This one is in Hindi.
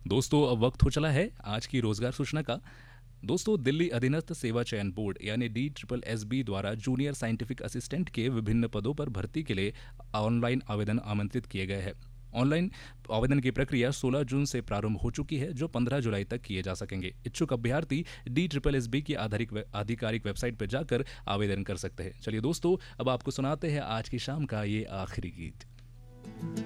दोस्तों अब वक्त हो चला है आज की रोजगार सूचना का। दोस्तों दिल्ली अधीनस्थ सेवा चयन बोर्ड यानी DSSB द्वारा जूनियर साइंटिफिक असिस्टेंट के विभिन्न पदों पर भर्ती के लिए ऑनलाइन आवेदन आमंत्रित किए गए हैं। ऑनलाइन आवेदन की प्रक्रिया 16 जून से प्रारंभ हो चुकी है, जो 15 जुलाई तक किए जा सकेंगे। इच्छुक अभ्यर्थी DSSB की आधिकारिक वेबसाइट पर जाकर आवेदन कर सकते हैं। चलिए दोस्तों, अब आपको सुनाते हैं आज की शाम का ये आखिरी गीत।